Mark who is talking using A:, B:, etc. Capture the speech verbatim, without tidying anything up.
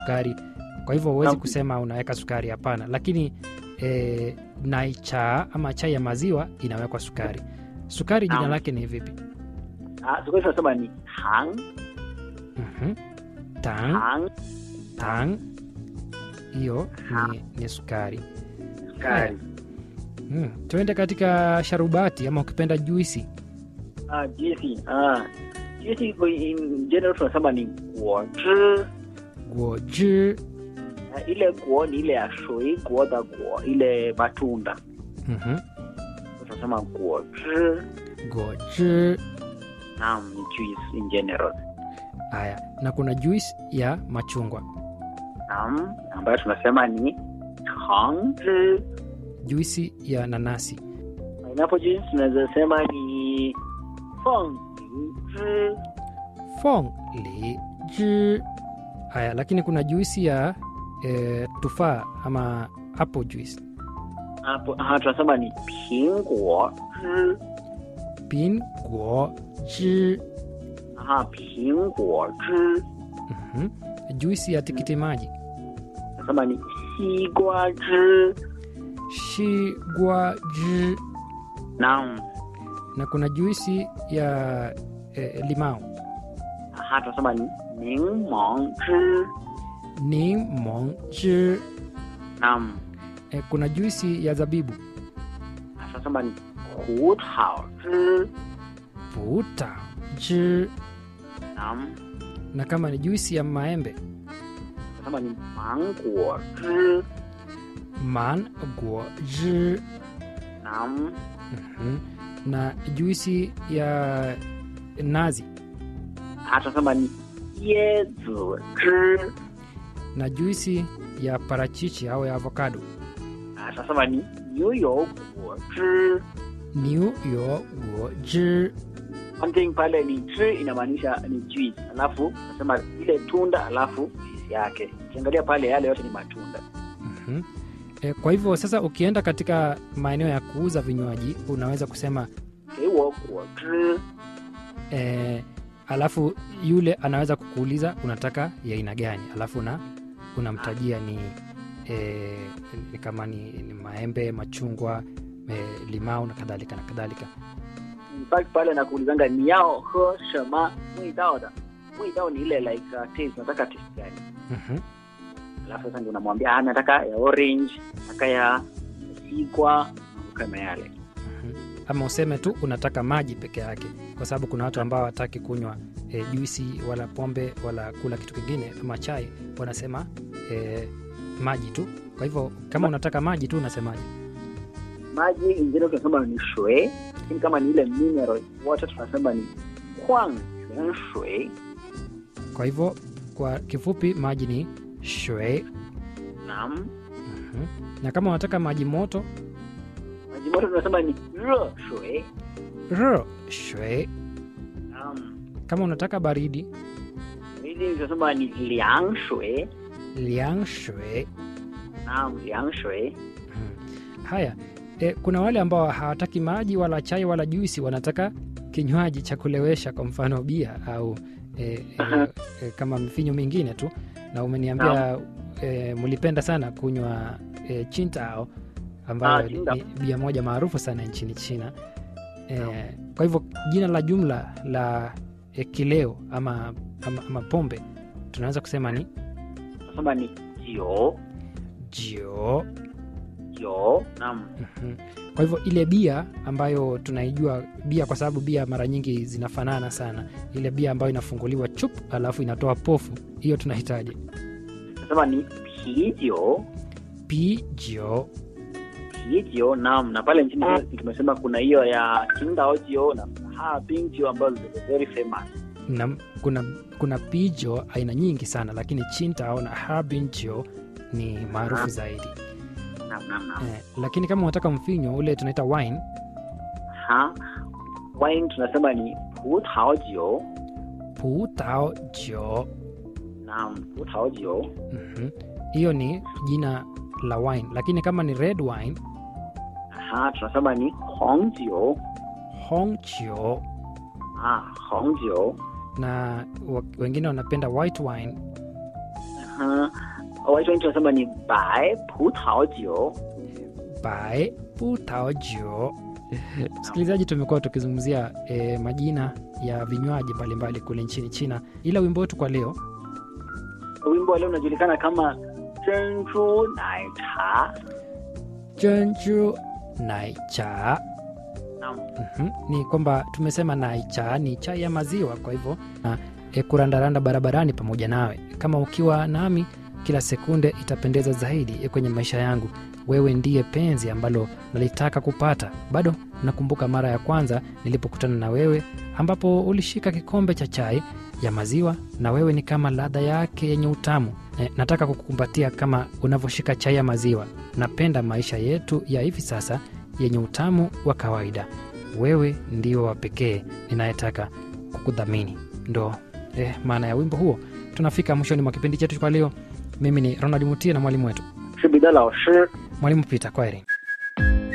A: sukari. Kwa hivyo huwezi
B: Naam.
A: kusema unaweka sukari, hapana. Lakini e, naicha ama chai ya maziwa inawekwa sukari. Sukari jina
B: Naam.
A: lake ni vipi?
B: Ah, sukari tunasema ni tang,
A: Mhm. Tang,
B: tang,
A: tang. Hiyo ni, ni sukari.
B: sukari.
A: Hmm. Tuende katika sharubati ama ukipenda juisi.
B: Ah, juisi. Ah, juisi kwa in general tunasema ni guozhi.
A: Guozhi.
B: Ah, ile guo ni ile ya shui, guo da guo, ile matunda.
A: Mhm.
B: Tunasema guozhi.
A: Guozhi.
B: Naam, ni juice in general.
A: Haya, na kuna juisi ya machungwa.
B: Naam, ambayo tunasema ni changzhi.
A: Juisi ya nanasi.
B: Pineapple juice tunaweza sema ni fengli.
A: Fong li ji. Haya, lakini kuna juisi ya e, tufaa ama apple juice.
B: Hapo ah, tunasema ni pingguo.
A: Pin guo ji.
B: Aha, pingguo.
A: Mhm. Juisi ya tikiti maji.
B: Tunasema ni xigua.
A: Shi gua ji.
B: Naam.
A: Na kuna juisi ya e, limau.
B: Aha, tunasema ni ningmeng.
A: Ning mong ji.
B: Naam.
A: E, kuna juisi ya zabibu.
B: Tunasema ni hutao.
A: Futa ji.
B: Naam.
A: Na kama ni juisi ya maembe,
B: Tunasema ni manguo.
A: man guo ji.
B: Naam.
A: Mhm. Na juisi ya nazi,
B: Aha, tunasema ni yezi.
A: na juisi ya parachichi au ya avocado,
B: Aha, tunasema ni yoyo guo.
A: niu yo guo ji.
B: One thing pale ni tree inamaanisha ni juice. Alafu nasema ile tunda alafu juice yake. Ukiangalia pale yale yote ni matunda.
A: Mhm. E, kwa hivyo sasa ukienda katika maeneo ya kuuza vinywaji unaweza kusema
B: Gewo guo zhi.
A: e, alafu yule anaweza kukuuliza unataka ya aina gani, alafu na unamtajia ni, e, ni kama ni, ni maembe, machungwa, e, limau na kadhalika na kadhalika.
B: In fact pale nakuulizanga ni yao he shema muidao da. Muidao ni ile like uh, taste, nataka taste gani.
A: Mhm.
B: Alafu sasa ndio unamwambia ah, nataka ya orange, nataka ya sigwa, kama yale.
A: Mhm. Ama useme tu unataka maji peke yake, kwa sababu kuna watu ambao hawataki kunywa e, juisi wala pombe wala kula kitu kingine kama chai, wanasema e, maji tu. Kwa hivyo kama unataka maji tu unasemaje?
B: Maji in general tunasema ni shui, lakini kama ni ile mineral water tunasema ni huang yuan shui.
A: Kwa hivyo kwa kifupi maji ni shui.
B: Naam.
A: Mhm. Na kama unataka maji moto,
B: Maji moto tunasema ni re shui.
A: ro shui.
B: Naam.
A: Kama unataka baridi,
B: Hili tunasema ni liang shui.
A: liang shui.
B: Naam, liang shui.
A: Mhm. Haya, e, kuna wale ambao hawataki maji wala chai wala juisi, wanataka kinywaji cha kulewesha, kwa mfano bia au e, e, e, kama mvinyo mingine tu, na umeniambia e, mlipenda sana kunywa e, Qingdao ambayo
B: Ah,
A: ni,
B: Qingdao.
A: ni bia moja maarufu sana nchini China. E, kwa hivyo jina la jumla la e, kileo ama, ama, ama pombe tunaweza kusema ni
B: Tunasema ni jiu.
A: jio.
B: Jiu. Naam.
A: Mhm. Kwa hivyo ile bia ambayo tunaijua bia, kwa sababu bia mara nyingi zinafanana sana, ile bia ambayo inafunguliwa chup alafu inatoa pofu, hiyo tunahitaji
B: Tunasema ni pijiu.
A: pijo.
B: Pijiu. Naam, na pale nchini tumesema kuna hiyo ya Qingdao jiu na Harbin jiu ambazo ziko very famous.
A: Na kuna, kuna pijo aina nyingi sana, lakini Qingdao na Harbin jiu ni maarufu zaidi.
B: Naam, naam, naam.
A: Eh, lakini kama unataka mvinyo ule tunaita wine,
B: Ha. Wine tunasema ni putao jiu.
A: putao jiu.
B: Naam, putao jiu.
A: Mhm. Hiyo ni jina la wine, lakini kama ni red wine,
B: Ha, tunasema ni hong jiu.
A: hong jiu.
B: Ah, hong jiu.
A: Na wa- wengine wanapenda white wine,
B: Aha. Waitwa nchi wanasema ni bai putao jiu.
A: Bai putao jiu. Msikilizaji, tumekuwa tukizungumzia e, majina ya vinywaji mbalimbali kule nchini China, ila wimbo wetu kwa leo,
B: wimbo leo unajulikana kama Zhenju Nai Cha.
A: Zhenju Nai Cha.
B: Naam.
A: Mm-hmm. Ni kwamba tumesema nai cha ni chai ya maziwa, kwa hivyo na e, kurandaranda barabarani pamoja nawe. Kama ukiwa nami kila sekunde itapendeza zaidi e, kwenye maisha yangu. Wewe ndiye penzi ambalo nalitaka kupata. Bado nakumbuka mara ya kwanza nilipokutana na wewe, ambapo ulishika kikombe cha chai ya maziwa na wewe ni kama ladha yake yenye utamu. E, nataka kukukumbatia kama unavyoshika chai ya maziwa. Napenda maisha yetu ya hivi sasa yenye utamu wa kawaida. Wewe ndio wa pekee ninayetaka kukudhamini. Ndo eh, maana ya wimbo huo. Tunafika mwishoni mwa kipindi chetu kwa leo. Mimi ni Ronald Mutie na mwalimu wetu
B: Shibida Lao Shi.
A: Mwalimu Peter. Kwaheri.